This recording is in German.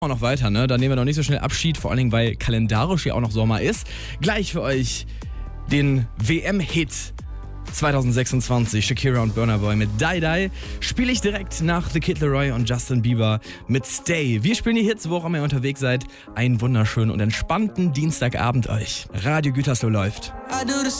noch weiter, ne? Da nehmen wir noch nicht so schnell Abschied, vor allen Dingen, weil kalendarisch ja auch noch Sommer ist. Gleich für euch den WM-Hit 2026, Shakira und Burna Boy mit Die Die, spiele ich direkt nach The Kid Laroi und Justin Bieber mit Stay. Wir spielen die Hits, wo auch immer ihr unterwegs seid. Einen wunderschönen und entspannten Dienstagabend euch. Radio Gütersloh läuft.